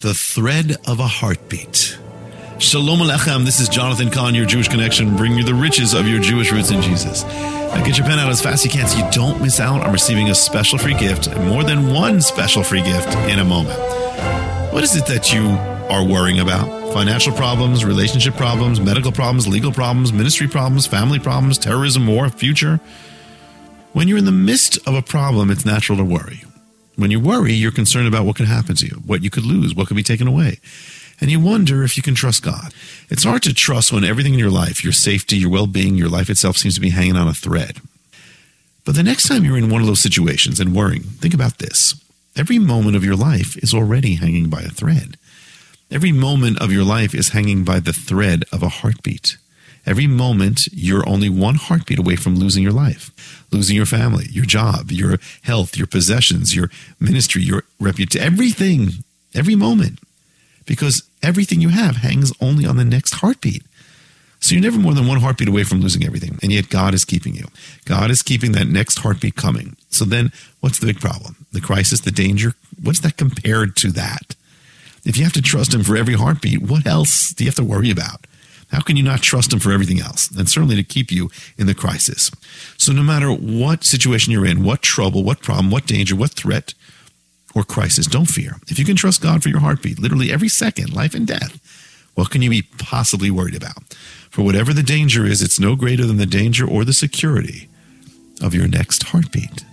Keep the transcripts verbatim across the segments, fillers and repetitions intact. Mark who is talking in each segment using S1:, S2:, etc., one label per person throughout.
S1: The thread of a heartbeat. Shalom Alechem, this is Jonathan Cahn, your Jewish connection, bringing you the riches of your Jewish roots in Jesus. Now get your pen out as fast as you can so you don't miss out on receiving a special free gift, and more than one special free gift in a moment. What is it that you are worrying about? Financial problems, relationship problems, medical problems, legal problems, ministry problems, family problems, terrorism, war, future? When you're in the midst of a problem, it's natural to worry. When you worry, you're concerned about what could happen to you, what you could lose, what could be taken away. And you wonder if you can trust God. It's hard to trust when everything in your life, your safety, your well-being, your life itself seems to be hanging on a thread. But the next time you're in one of those situations and worrying, think about this. Every moment of your life is already hanging by a thread. Every moment of your life is hanging by the thread of a heartbeat. Every moment, you're only one heartbeat away from losing your life, losing your family, your job, your health, your possessions, your ministry, your reputation, everything, every moment. Because everything you have hangs only on the next heartbeat. So you're never more than one heartbeat away from losing everything. And yet God is keeping you. God is keeping that next heartbeat coming. So then what's the big problem? The crisis, the danger? What's that compared to that? If you have to trust him for every heartbeat, what else do you have to worry about? How can you not trust him for everything else? And certainly to keep you in the crisis. So no matter what situation you're in, what trouble, what problem, what danger, what threat, or crisis, don't fear. If you can trust God for your heartbeat, literally every second, life and death, what can you be possibly worried about? For whatever the danger is, it's no greater than the danger or the security of your next heartbeat.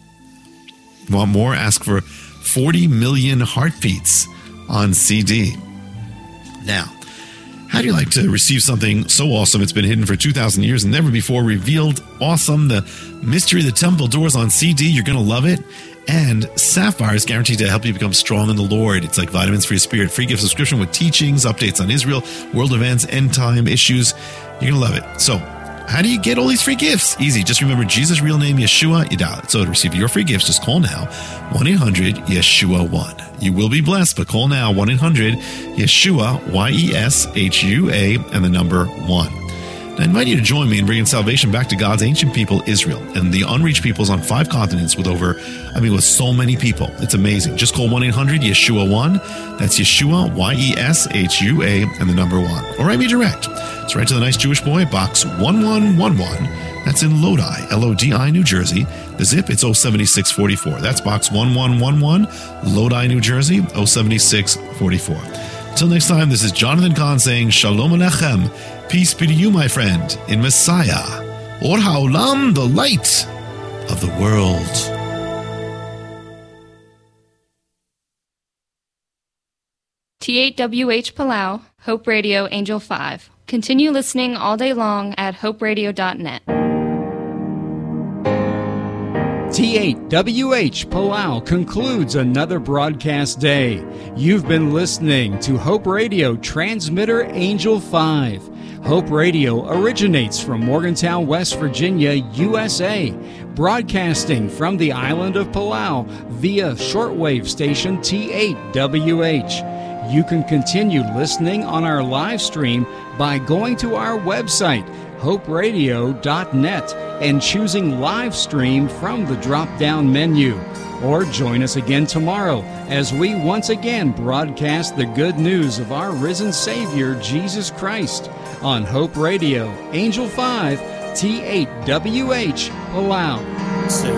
S1: Want more? Ask for forty million heartbeats on C D. Now, how do you like to receive something so awesome it's been hidden for two thousand years and never before revealed? Awesome. The Mystery of the Temple Doors on C D. You're going to love it. And Sapphire is guaranteed to help you become strong in the Lord. It's like vitamins for your spirit. Free gift subscription with teachings, updates on Israel, world events, end time issues. You're going to love it. So how do you get all these free gifts? Easy. Just remember Jesus' real name, Yeshua. You dial it. So to receive your free gifts, just call now, one eight hundred Yeshua one. You will be blessed, but call now, one eight hundred Yeshua, Y E S H U A, and the number one. I invite you to join me in bringing salvation back to God's ancient people, Israel, and the unreached peoples on five continents with over, I mean, with so many people. It's amazing. Just call one eight hundred Yeshua one. That's Yeshua, Y E S H U A, and the number one. Or write me direct. It's right to the Nice Jewish Boy, box one one one one. That's in Lodi, L O D I, New Jersey. The zip, it's oh seven six four four. That's box one one one one, Lodi, New Jersey, oh seven six four four. Until next time, this is Jonathan Cahn saying Shalom Alechem. Peace be to you, my friend, in Messiah. Or Ha'olam, the light of the world.
S2: T eight W H Palau, Hope Radio, Angel five. Continue listening all day long at hope radio dot net.
S3: T eight W H Palau concludes another broadcast day. You've been listening to Hope Radio Transmitter Angel five. Hope Radio originates from Morgantown, West Virginia, U S A, broadcasting from the island of Palau via shortwave station T eight W H. You can continue listening on our live stream by going to our website, hope radio dot net, and choosing live stream from the drop-down menu. Or join us again tomorrow as we once again broadcast the good news of our risen Savior, Jesus Christ, on Hope Radio, Angel five, T eight W H, Palau.